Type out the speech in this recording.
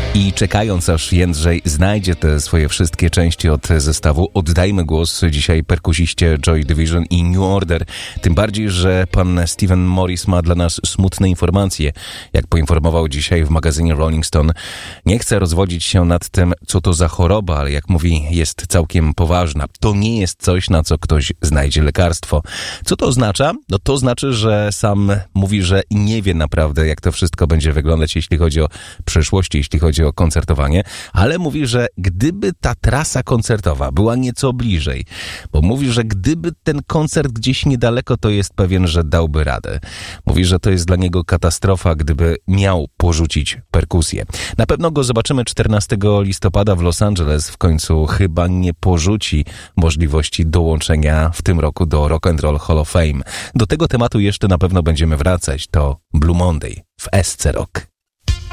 I czekając, aż Jędrzej znajdzie te swoje wszystkie części od zestawu, oddajmy głos dzisiaj perkusiście Joy Division i New Order. Tym bardziej, że pan Stephen Morris ma dla nas smutne informacje. Jak poinformował dzisiaj w magazynie Rolling Stone, nie chce rozwodzić się nad tym, co to za choroba, ale jak mówi, jest całkiem poważna. To nie jest coś, na co ktoś znajdzie lekarstwo. Co to oznacza? No to znaczy, że sam mówi, że nie wie naprawdę, jak to wszystko będzie wyglądać, jeśli chodzi o przyszłość, jeśli chodzi o koncertowanie, ale mówi, że gdyby ta trasa koncertowa była nieco bliżej, bo mówi, że gdyby ten koncert gdzieś niedaleko, to jest pewien, że dałby radę. Mówi, że to jest dla niego katastrofa, gdyby miał porzucić perkusję. Na pewno go zobaczymy 14 listopada w Los Angeles. W końcu chyba nie porzuci możliwości dołączenia w tym roku do Rock and Roll Hall of Fame. Do tego tematu jeszcze na pewno będziemy wracać. To Blue Monday w SC Rock.